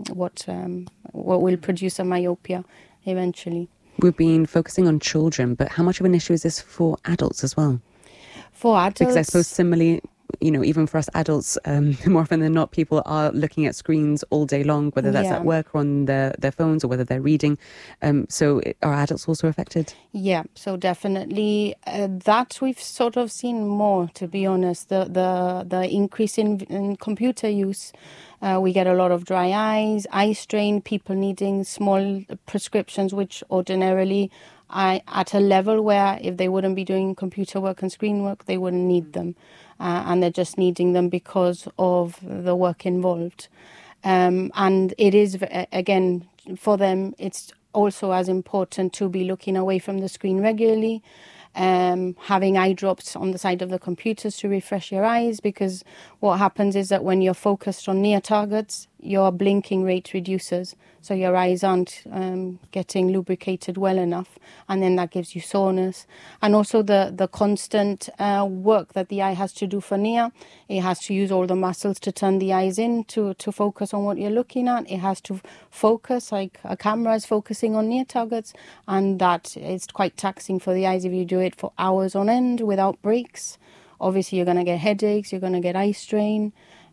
will produce a myopia eventually. We've been focusing on children, but how much of an issue is this for adults as well? For adults, because I suppose similarly, even for us adults, more often than not, people are looking at screens all day long, whether that's at work or on their phones or whether they're reading. So are adults also affected? Yeah, so definitely that we've sort of seen more, to be honest. The increase in computer use. We get a lot of dry eyes, eye strain, people needing small prescriptions, which ordinarily at a level where if they wouldn't be doing computer work and screen work, they wouldn't need them. And they're just needing them because of the work involved. And it is, again, for them, it's also as important to be looking away from the screen regularly, having eye drops on the side of the computers to refresh your eyes, because what happens is that when you're focused on near targets, your blinking rate reduces, so your eyes aren't getting lubricated well enough, and then that gives you soreness. And also the constant work that the eye has to do for near, it has to use all the muscles to turn the eyes in to focus on what you're looking at. It has to focus, like a camera is focusing on near targets, and that is quite taxing for the eyes if you do it for hours on end without breaks. Obviously, you're going to get headaches, you're going to get eye strain,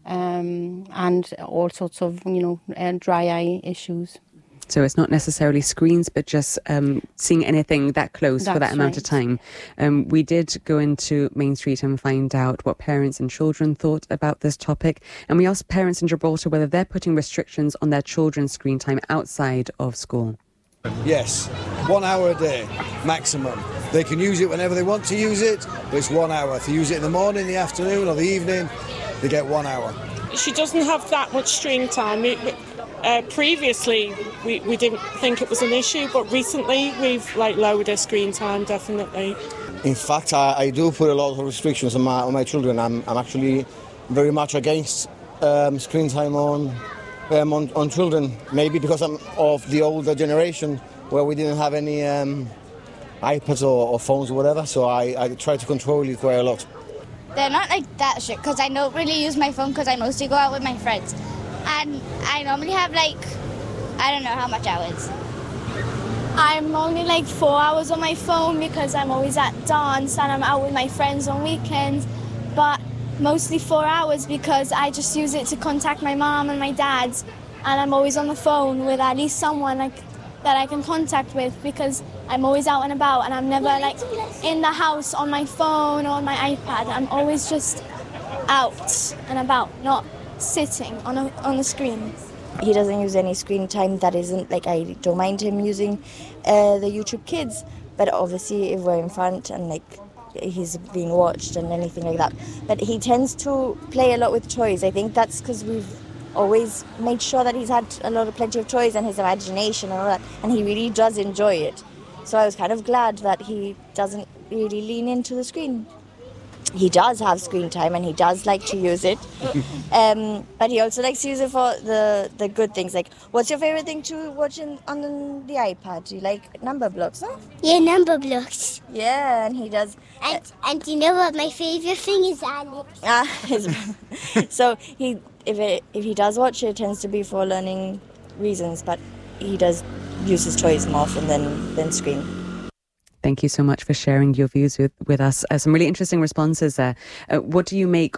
and all sorts of, dry eye issues. So it's not necessarily screens, but just seeing anything that close for that amount of time. We did go into Main Street and find out what parents and children thought about this topic. And we asked parents in Gibraltar whether they're putting restrictions on their children's screen time outside of school. Yes, 1 hour a day, maximum. They can use it whenever they want to use it, but it's 1 hour. If they use it in the morning, the afternoon or the evening, they get 1 hour. She doesn't have that much screen time. Previously, we didn't think it was an issue, but recently we've lowered her screen time, definitely. In fact, I do put a lot of restrictions on my children. I'm actually very much against screen time on children, maybe because I'm of the older generation where we didn't have any iPads or phones or whatever, so I try to control it quite a lot. They're not that strict because I don't really use my phone because I mostly go out with my friends. And I normally have I don't know how much hours. I'm only 4 hours on my phone because I'm always at dance and I'm out with my friends on weekends. But mostly 4 hours because I just use it to contact my mom and my dad. And I'm always on the phone with at least someone that I can contact with because I'm always out and about and I'm never in the house on my phone or on my iPad. I'm always just out and about, not sitting on the screen. He doesn't use any screen time that isn't I don't mind him using the YouTube Kids, but obviously if we're in front and he's being watched and anything like that. But he tends to play a lot with toys. I think that's because we've always made sure that he's had plenty of toys and his imagination and all that, and he really does enjoy it. So I was kind of glad that he doesn't really lean into the screen. he does have screen time and he does like to use it. But he also likes to use it for the good things. Like, what's your favorite thing to watch on the iPad? Do you like number blocks, huh? Yeah, number blocks. Yeah, and he does. And you know what my favorite thing is, Alex? So if he does watch it, it tends to be for learning reasons, but he does use his toys more often than screen. Thank you so much for sharing your views with us. Some really interesting responses there. What do you make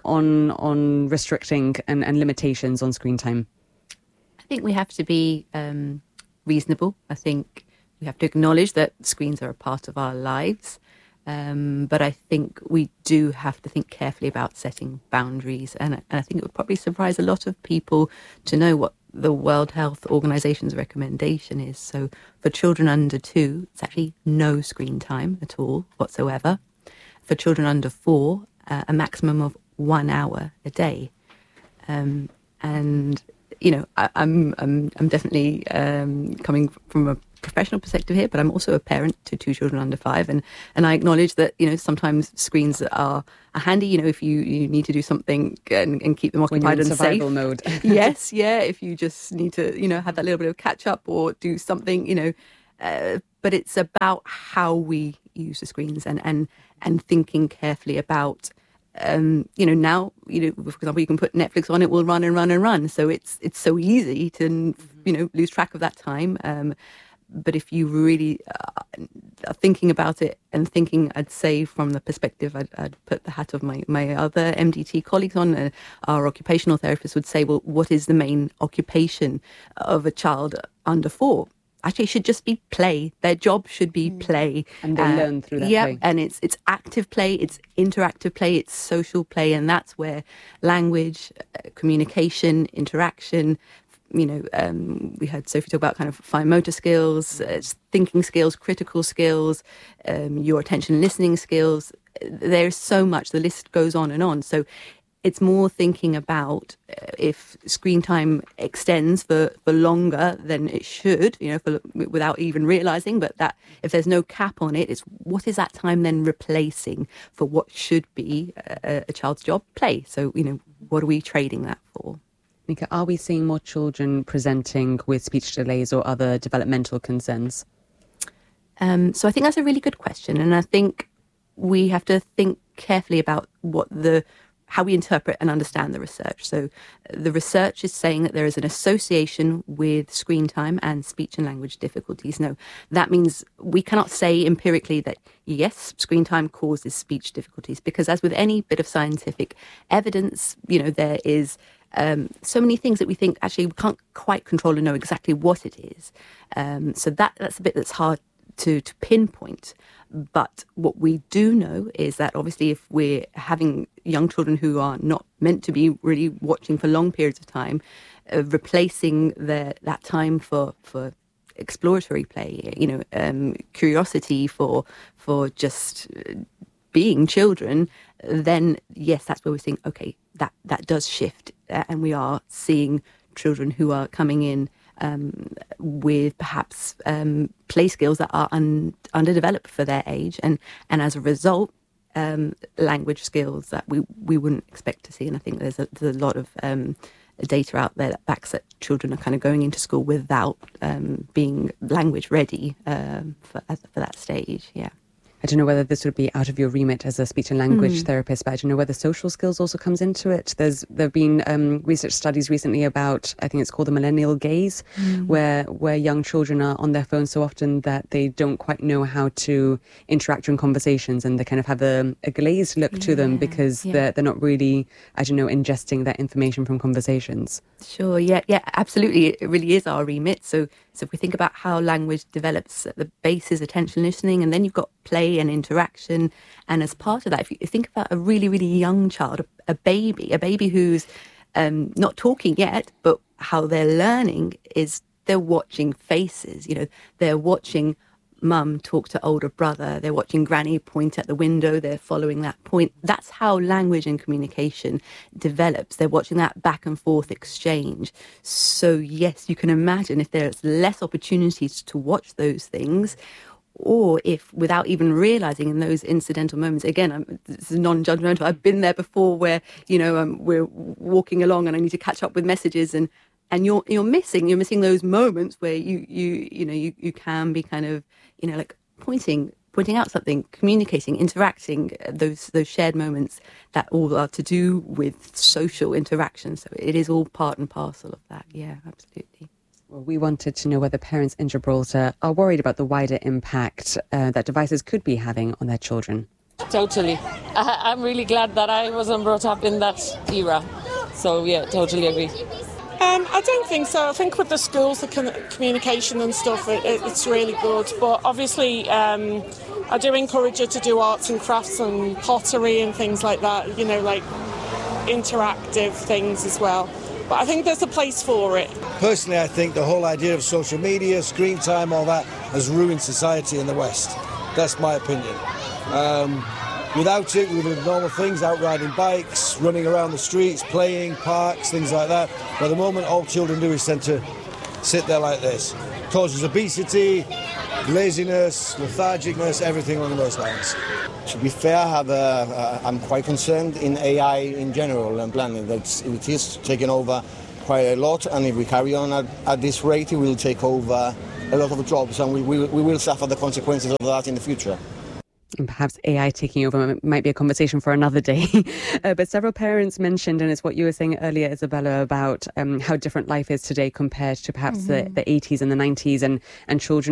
on restricting and limitations on screen time? I think we have to be reasonable. I think we have to acknowledge that screens are a part of our lives. But I think we do have to think carefully about setting boundaries. And I think it would probably surprise a lot of people to know what the World Health Organization's recommendation is. So for children under 2, it's actually no screen time at all whatsoever. For children under 4, a maximum of 1 hour a day. And you know, I'm definitely coming from a professional perspective here, but I'm also a parent to 2 children under 5, and I acknowledge that, you know, sometimes screens are handy, you know, if you need to do something and keep them occupied and safe. Survival mode. Yes, yeah, if you just need to, you know, have that little bit of catch up or do something, you know, but it's about how we use the screens and thinking carefully about. You know, now, you know, for example, you can put Netflix on, it will run and run and run. So it's so easy to, you know, lose track of that time. But if you really are thinking about it and thinking, I'd say from the perspective, I'd put the hat of my other MDT colleagues on, our occupational therapists would say, well, what is the main occupation of a child under 4? Actually, it should just be play. Their job should be play. And they learn through that play. And it's active play, it's interactive play, it's social play, and that's where language, communication, interaction, you know, we heard Sophie talk about kind of fine motor skills, thinking skills, critical skills, your attention listening skills. There's so much, the list goes on and on. So it's more thinking about if screen time extends for longer than it should, you know, without even realising, but that if there's no cap on it, it's what is that time then replacing for what should be a child's job? Play. So, you know, what are we trading that for? Nika, are we seeing more children presenting with speech delays or other developmental concerns? So I think that's a really good question. And I think we have to think carefully about how we interpret and understand the research. So the research is saying that there is an association with screen time and speech and language difficulties. Now, that means we cannot say empirically that, yes, screen time causes speech difficulties, because as with any bit of scientific evidence, you know, there is so many things that we think actually we can't quite control and know exactly what it is. So that's a bit that's hard to pinpoint. But what we do know is that obviously if we're having young children who are not meant to be really watching for long periods of time, replacing that time for exploratory play, you know, curiosity for just being children, then yes, that's where we're seeing, okay, that does shift. And we are seeing children who are coming in with perhaps play skills that are underdeveloped for their age, and as a result, language skills that we wouldn't expect to see. And I think there's a lot of data out there that backs that children are kind of going into school without being language ready for that stage. Yeah. I don't know whether this would be out of your remit as a speech and language therapist, but I don't know whether social skills also comes into it. There have been research studies recently about, I think it's called the millennial gaze, where young children are on their phones so often that they don't quite know how to interact during conversations, and they kind of have a glazed look to them because they're not really, I don't know, ingesting that information from conversations. Sure, yeah, absolutely. It really is our remit. So if we think about how language develops, at the base is attention listening, and then you've got play and interaction. And as part of that, if you think about a really, really young child, a baby who's not talking yet, but how they're learning is they're watching faces. You know, they're watching mum talk to older brother, they're watching granny point at the window, they're following that point. That's how language and communication develops. They're watching that back and forth exchange. So yes, you can imagine if there's less opportunities to watch those things, or if without even realizing in those incidental moments, again, this is non-judgmental, I've been there before where, we're walking along and I need to catch up with messages and you're missing those moments where you can be kind of, like pointing out something, communicating, interacting, those shared moments that all are to do with social interaction. So it is all part and parcel of that. Yeah, absolutely. Well, we wanted to know whether parents in Gibraltar are worried about the wider impact that devices could be having on their children. Totally. I'm really glad that I wasn't brought up in that era. So, yeah, totally agree. I don't think so. I think with the schools, the communication and stuff, it's really good. But obviously, I do encourage her to do arts and crafts and pottery and things like that, like interactive things as well. But I think there's a place for it. Personally, I think the whole idea of social media, screen time, all that has ruined society in the West. That's my opinion. Without it, we would have normal things, out riding bikes, running around the streets, playing, parks, things like that. But at the moment, all children do is tend to sit there like this. Causes obesity, laziness, lethargicness, everything along those lines. To be fair, I'm quite concerned in AI in general and planning that it is taking over quite a lot, and if we carry on at this rate, it will take over a lot of jobs, and we will suffer the consequences of that in the future. And perhaps AI taking over might be a conversation for another day. But several parents mentioned, and it's what you were saying earlier, Isabella, about how different life is today compared to perhaps the 80s and the 90s, and children